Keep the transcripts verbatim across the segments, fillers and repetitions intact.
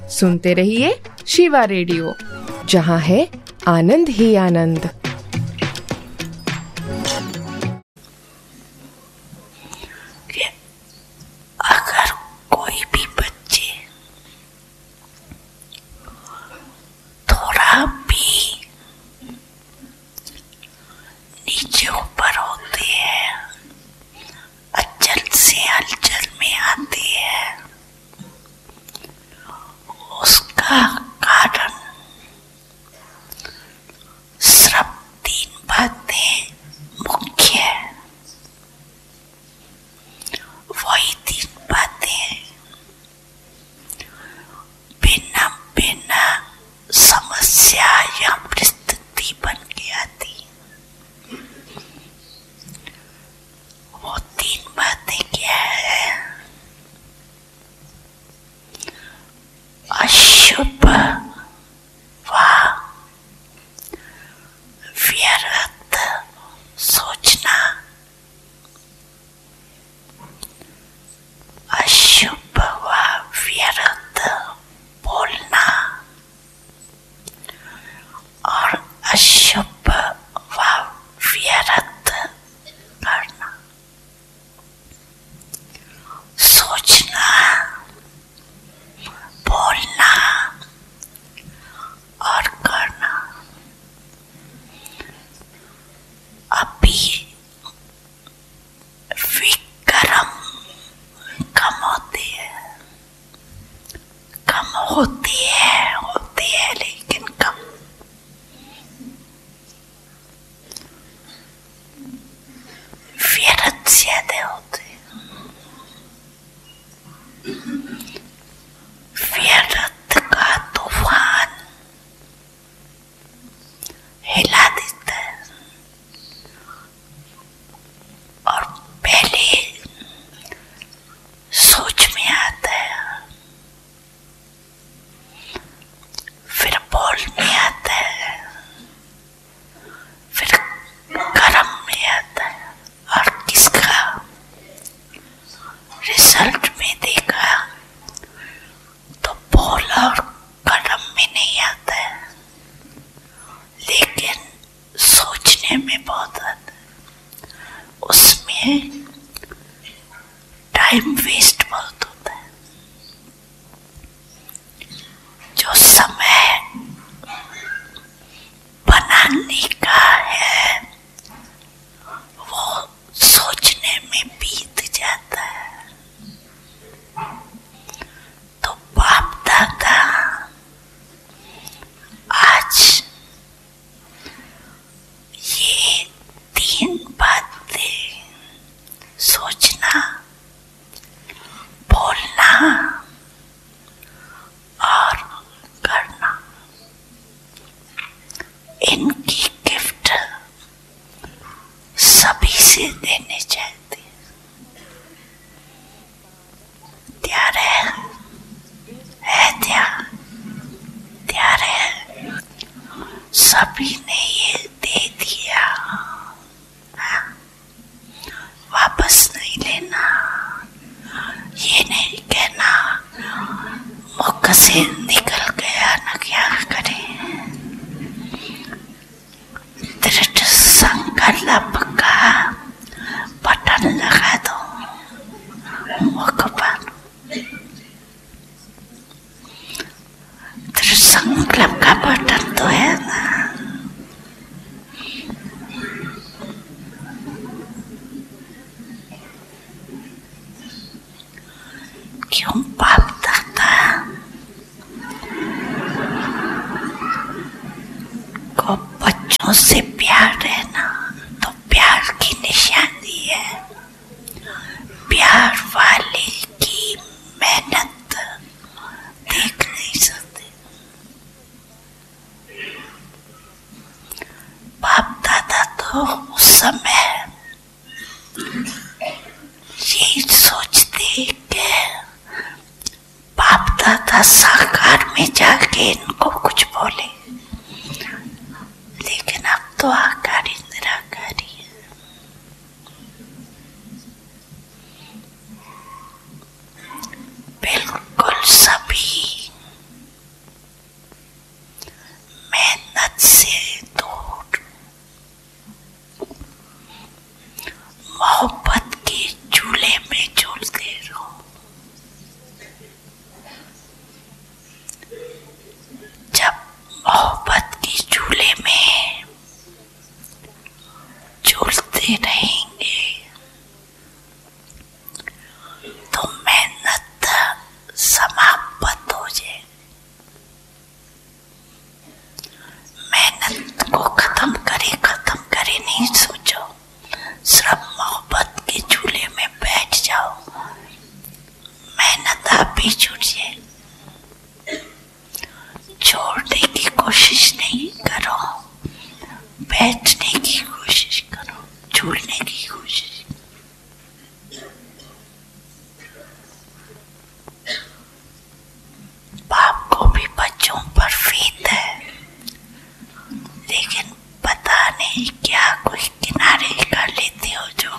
सुनते रहिए शिवा रेडियो, जहाँ है आनंद ही आनंद। अगर कोई भी बच्चे थोड़ा भी नीचे ऊपर होते हैं, अचल से हलचल में आते हैं, उसका कारण सिर्फ तीन बातें मुख्य है। वही तीन बातें बिना बिना समस्या या परिस्थिति बन के आती। वो तीन बातें क्या है? अशुभ व व्यर्थ सोचना, अशुभ व व्यर्थ बोलना और अशुभ व व्यर्थ करना। सोचना, बोलना और करना। अभी विक्रम कम होते हैं, कम होती है होती है लेकिन कम। व्यर्थ ज्यादा होते हैं। व्यर्थ का तूफान हिला देता है और पहले सोच में आता है, फिर बोल में आता है, फिर कर्म में आता है। और किसका रिजल्ट में देखा तो बोल और कर्म में नहीं आता है, लेकिन सोचने में बहुत आता है। उसमें टाइम वेस्ट बहुत होता है। जो समय बनाने का है वो सोचने में बीत जाता है। तो बाप दादा आज ये तीन बातें, सोचना, बोलना और करना, इनकी गिफ्ट सभी से देने चाहते हैं। तैयार है? है तैयार? तैयार है? सभी ने ये दे दिया, हाँ? वापस नहीं लेना। ये नहीं कहना मुख से निकल गया ना, क्या करें। दृढ़ संकल्प का बटन लगा दो मुख पर। दृढ़ संकल्प का बटन तो है ना। क्यों बाप दादा को बच्चों से प्यार रहना तो प्यार की निशानी है। प्यार वाले की मेहनत देख नहीं सकते। बाप दादा तो उस समय यही सोचते कि बाप दादा साकार में जाके इनको कुछ बोले, लेकिन अब तो आकारी निराकारी है। बिल्कुल सभी कोशिश नहीं करो, बैठने की कोशिश करो, झूलने की कोशिश। बाप को भी बच्चों पर फेथ है, लेकिन पता नहीं क्या कोई किनारे कर लेते हो जो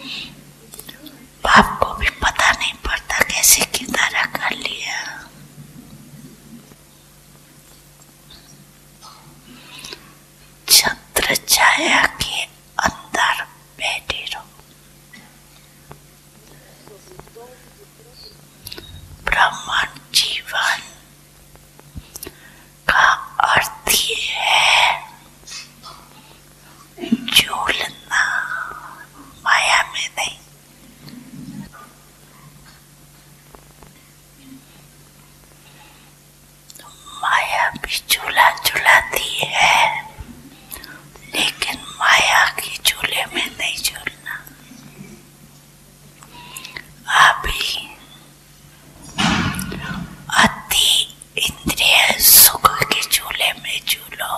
बाप को भी पता नहीं पड़ता कैसे किनारा कर लिया। छत्र छाया के अंदर बैठे रहो। ब्रह्मांड जीवन का अर्थ ही है झूलना, माया में नहीं। माया भी झूला झुलाती है, लेकिन माया के झूले में नहीं झूलना। अभी अति इंद्रिय सुख के झूले में झूलो,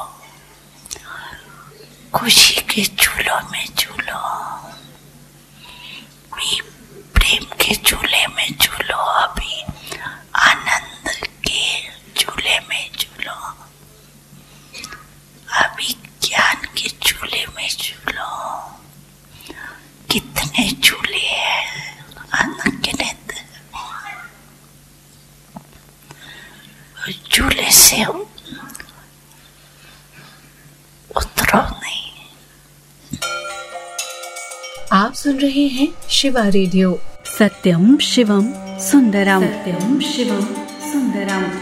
खुशी के झूलों में झूलो, भी प्रेम के झूले में झूलो, अभी आनंद के झूले में झूलो, अभी ज्ञान के झूले में झूलो। कितने झूले हैं अनगिनत। झूले से उतरो नहीं। आप सुन रहे हैं शिवा रेडियो। सत्यम शिवम सुंदरम, सत्यम शिवम सुंदरम।